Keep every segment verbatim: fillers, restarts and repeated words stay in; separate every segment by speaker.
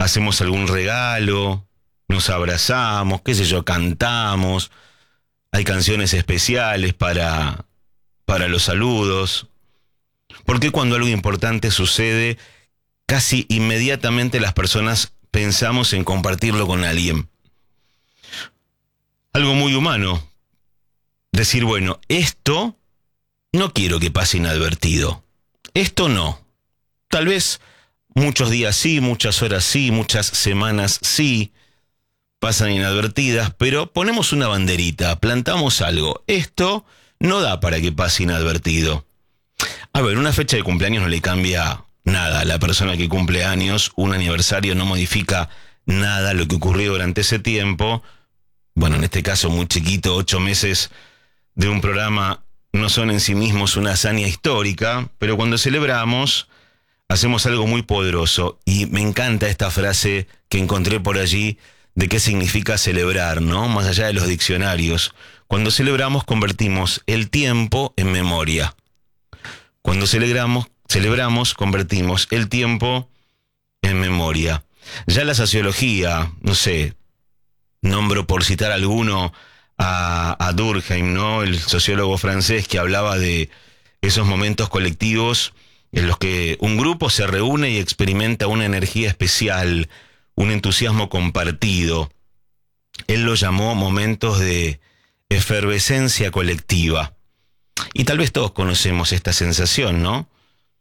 Speaker 1: hacemos algún regalo, nos abrazamos, qué sé yo, cantamos, hay canciones especiales para, para los saludos. Porque cuando algo importante sucede, casi inmediatamente las personas pensamos en compartirlo con alguien? Algo muy humano. Decir, bueno, esto no quiero que pase inadvertido. Esto no. Tal vez muchos días sí, muchas horas sí, muchas semanas sí, pasan inadvertidas, pero ponemos una banderita, plantamos algo. Esto no da para que pase inadvertido. A ver, una fecha de cumpleaños no le cambia nada a la persona que cumple años, un aniversario no modifica nada lo que ocurrió durante ese tiempo. Bueno, en este caso muy chiquito, ocho meses de un programa no son en sí mismos una hazaña histórica, pero cuando celebramos, hacemos algo muy poderoso. Y me encanta esta frase que encontré por allí de qué significa celebrar, ¿no? Más allá de los diccionarios. Cuando celebramos, convertimos el tiempo en memoria. Cuando celebramos, celebramos, convertimos el tiempo en memoria. Ya la sociología, no sé, nombro por citar alguno a, a Durkheim, ¿no? El sociólogo francés que hablaba de esos momentos colectivos en los que un grupo se reúne y experimenta una energía especial, un entusiasmo compartido. Él lo llamó momentos de efervescencia colectiva. Y tal vez todos conocemos esta sensación, ¿no?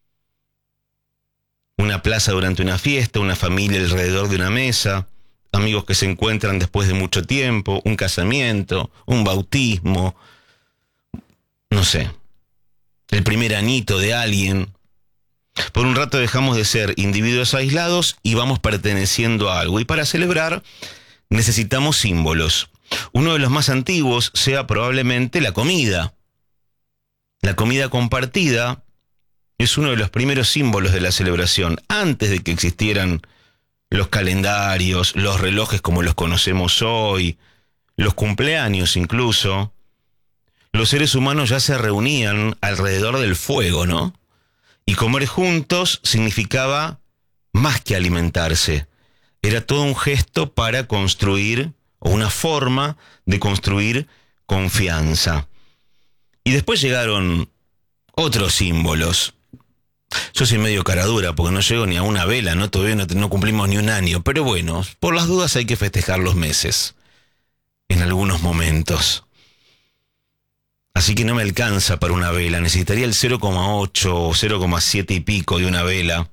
Speaker 1: Una plaza durante una fiesta, una familia alrededor de una mesa, amigos que se encuentran después de mucho tiempo, un casamiento, un bautismo, no sé, el primer anito de alguien. Por un rato dejamos de ser individuos aislados y vamos perteneciendo a algo. Y para celebrar necesitamos símbolos. Uno de los más antiguos sea probablemente la comida. La comida compartida es uno de los primeros símbolos de la celebración, antes de que existieran los calendarios, los relojes como los conocemos hoy, los cumpleaños incluso. Los seres humanos ya se reunían alrededor del fuego, ¿no? Y comer juntos significaba más que alimentarse. Era todo un gesto para construir, o una forma de construir confianza. Y después llegaron otros símbolos. Yo soy medio caradura porque no llego ni a una vela, ¿no? Todavía no, no cumplimos ni un año. Pero bueno, por las dudas hay que festejar los meses. En algunos momentos. Así que no me alcanza para una vela. Necesitaría el cero coma ocho o cero coma siete y pico de una vela.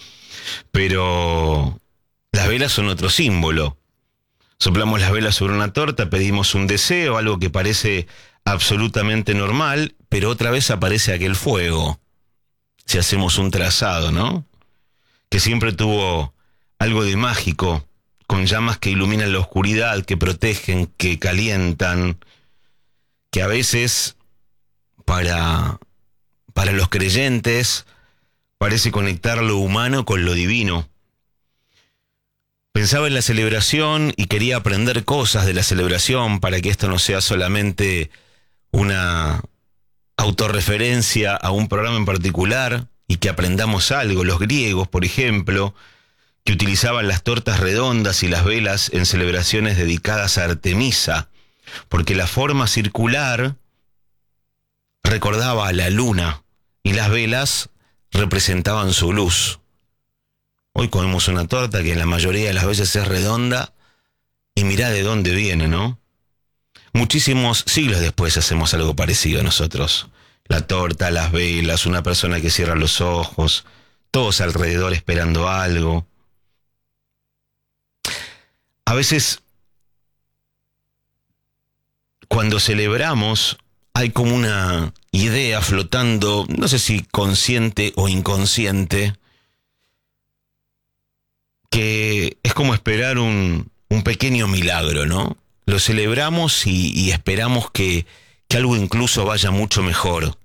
Speaker 1: Pero las velas son otro símbolo. Soplamos las velas sobre una torta, pedimos un deseo, algo que parece absolutamente normal, pero otra vez aparece aquel fuego. Si hacemos un trazado, ¿no? Que siempre tuvo algo de mágico, con llamas que iluminan la oscuridad, que protegen, que calientan, que a veces, para, para los creyentes, parece conectar lo humano con lo divino. Pensaba en la celebración y quería aprender cosas de la celebración para que esto no sea solamente una autorreferencia a un programa en particular y que aprendamos algo. Los griegos, por ejemplo, que utilizaban las tortas redondas y las velas en celebraciones dedicadas a Artemisa, porque la forma circular recordaba a la luna y las velas representaban su luz. Hoy comemos una torta que la mayoría de las veces es redonda y mirá de dónde viene, ¿no? Muchísimos siglos después hacemos algo parecido nosotros. La torta, las velas, una persona que cierra los ojos, todos alrededor esperando algo. A veces, cuando celebramos, hay como una idea flotando, no sé si consciente o inconsciente, que es como esperar un, un pequeño milagro, ¿no? Lo celebramos y, y esperamos que, que algo incluso vaya mucho mejor.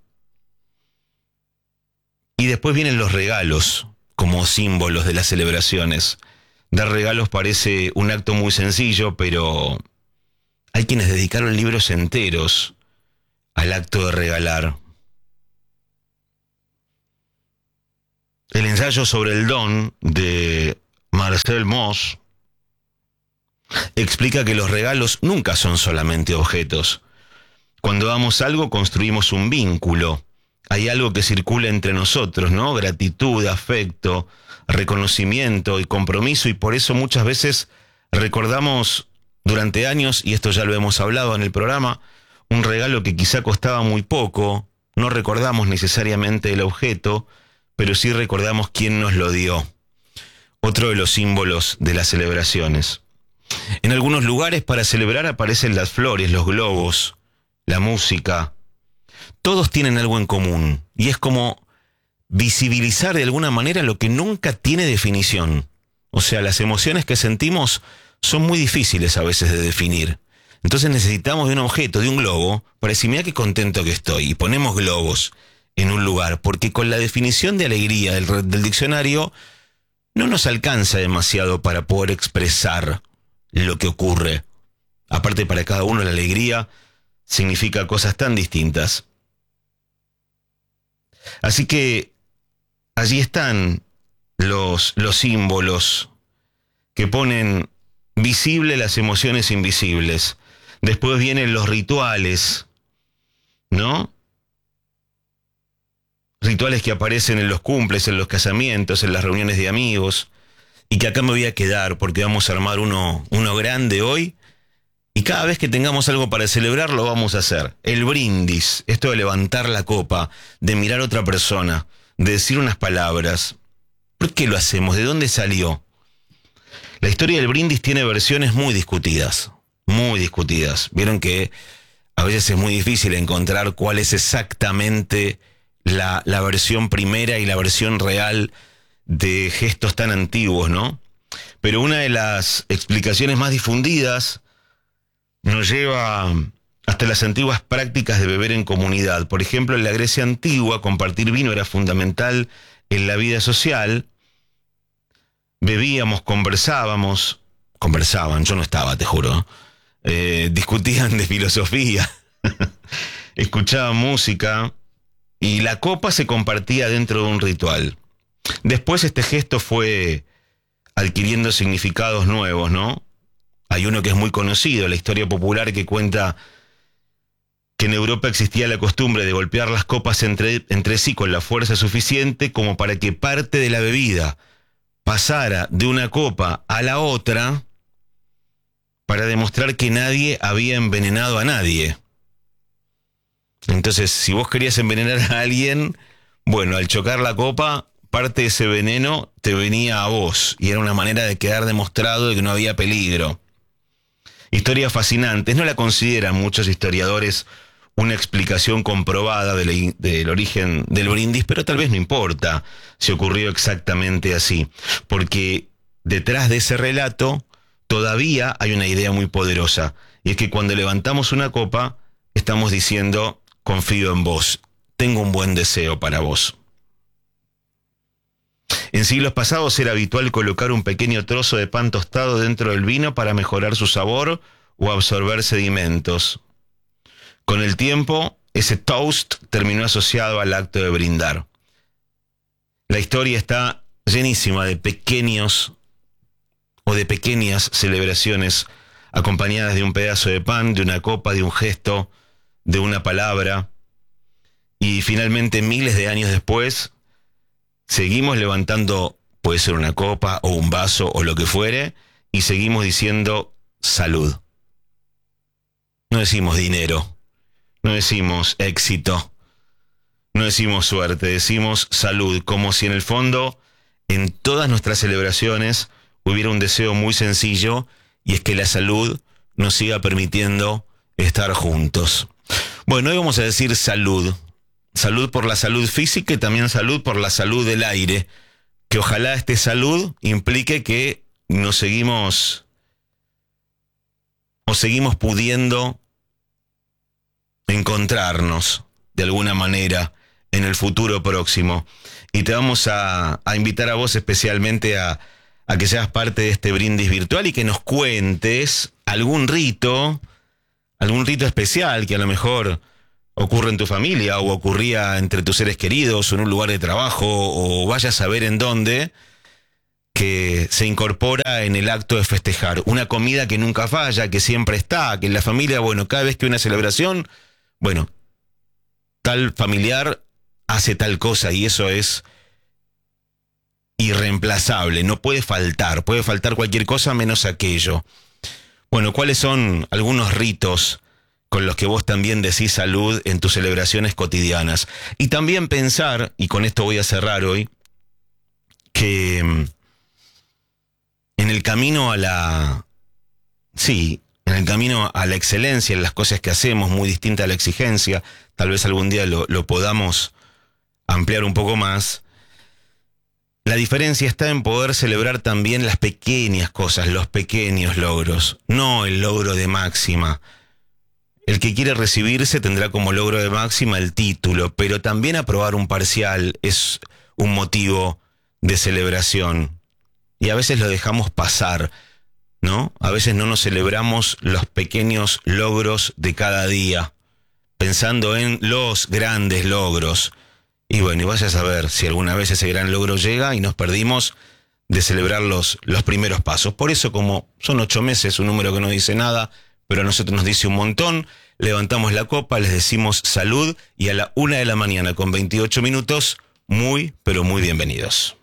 Speaker 1: Y después vienen los regalos como símbolos de las celebraciones. Dar regalos parece un acto muy sencillo, pero hay quienes dedicaron libros enteros al acto de regalar. El ensayo sobre el don de Marcel Mauss, explica que los regalos nunca son solamente objetos. Cuando damos algo, construimos un vínculo. Hay algo que circula entre nosotros, ¿no? Gratitud, afecto, reconocimiento y compromiso, y por eso muchas veces recordamos durante años, y esto ya lo hemos hablado en el programa, un regalo que quizá costaba muy poco. No recordamos necesariamente el objeto, pero sí recordamos quién nos lo dio. Otro de los símbolos de las celebraciones. En algunos lugares para celebrar aparecen las flores, los globos, la música. Todos tienen algo en común, y es como visibilizar de alguna manera lo que nunca tiene definición. O sea, las emociones que sentimos son muy difíciles a veces de definir. Entonces necesitamos de un objeto, de un globo, para decir, mira qué contento que estoy. Y ponemos globos en un lugar, porque con la definición de alegría del, del diccionario no nos alcanza demasiado para poder expresar lo que ocurre. Aparte, para cada uno la alegría significa cosas tan distintas. Así que allí están los, los símbolos que ponen visible las emociones invisibles. Después vienen los rituales, ¿no? Rituales que aparecen en los cumples, en los casamientos, en las reuniones de amigos, y que acá me voy a quedar porque vamos a armar uno, uno grande hoy, y cada vez que tengamos algo para celebrar lo vamos a hacer. El brindis, esto de levantar la copa, de mirar a otra persona, de decir unas palabras. ¿Por qué lo hacemos? ¿De dónde salió? La historia del brindis tiene versiones muy discutidas, muy discutidas. Vieron que a veces es muy difícil encontrar cuál es exactamente la, la versión primera y la versión real de gestos tan antiguos, ¿no? Pero una de las explicaciones más difundidas nos lleva hasta las antiguas prácticas de beber en comunidad. Por ejemplo, en la Grecia antigua, compartir vino era fundamental en la vida social. Bebíamos, conversábamos, conversaban, yo no estaba, te juro, eh, discutían de filosofía, escuchaban música, y la copa se compartía dentro de un ritual. Después este gesto fue adquiriendo significados nuevos, ¿no? Hay uno que es muy conocido, la historia popular, que cuenta que en Europa existía la costumbre de golpear las copas entre, entre sí con la fuerza suficiente como para que parte de la bebida pasara de una copa a la otra, para demostrar que nadie había envenenado a nadie. Entonces, si vos querías envenenar a alguien, bueno, al chocar la copa, parte de ese veneno te venía a vos, y era una manera de quedar demostrado de que no había peligro. Historias fascinantes, no la consideran muchos historiadores una explicación comprobada del, del origen del brindis, pero tal vez no importa si ocurrió exactamente así, porque detrás de ese relato todavía hay una idea muy poderosa, y es que cuando levantamos una copa, estamos diciendo, confío en vos, tengo un buen deseo para vos. En siglos pasados era habitual colocar un pequeño trozo de pan tostado dentro del vino para mejorar su sabor o absorber sedimentos. Con el tiempo, ese toast terminó asociado al acto de brindar. La historia está llenísima de pequeños o de pequeñas celebraciones acompañadas de un pedazo de pan, de una copa, de un gesto, de una palabra. Y finalmente, miles de años después, seguimos levantando, puede ser una copa o un vaso o lo que fuere, y seguimos diciendo salud. No decimos dinero, no decimos éxito, no decimos suerte, decimos salud, como si en el fondo, en todas nuestras celebraciones, hubiera un deseo muy sencillo, y es que la salud nos siga permitiendo estar juntos. Bueno, hoy vamos a decir salud. Salud por la salud física y también salud por la salud del aire. Que ojalá esta salud implique que nos seguimos o seguimos pudiendo encontrarnos de alguna manera en el futuro próximo. Y te vamos a, a invitar a vos especialmente a, a que seas parte de este brindis virtual y que nos cuentes algún rito, algún rito especial que a lo mejor ocurre en tu familia o ocurría entre tus seres queridos o en un lugar de trabajo o vayas a ver en dónde, que que se incorpora en el acto de festejar. Una comida que nunca falla, que siempre está, que en la familia, bueno, cada vez que hay una celebración, bueno, tal familiar hace tal cosa y eso es irreemplazable, no puede faltar, puede faltar cualquier cosa menos aquello. Bueno, ¿cuáles son algunos ritos con los que vos también decís salud en tus celebraciones cotidianas? Y también pensar, y con esto voy a cerrar hoy, que en el camino a la... Sí, en el camino a la excelencia, en las cosas que hacemos, muy distinta a la exigencia, tal vez algún día lo, lo podamos ampliar un poco más. La diferencia está en poder celebrar también las pequeñas cosas, los pequeños logros, no el logro de máxima. El que quiere recibirse tendrá como logro de máxima el título, pero también aprobar un parcial es un motivo de celebración. Y a veces lo dejamos pasar, ¿no? A veces no nos celebramos los pequeños logros de cada día, pensando en los grandes logros. Y bueno, y vaya a saber si alguna vez ese gran logro llega y nos perdimos de celebrar los, los primeros pasos. Por eso, como son ocho meses, un número que no dice nada, pero a nosotros nos dice un montón, levantamos la copa, les decimos salud y a la una de la mañana con veintiocho minutos, muy, pero muy bienvenidos.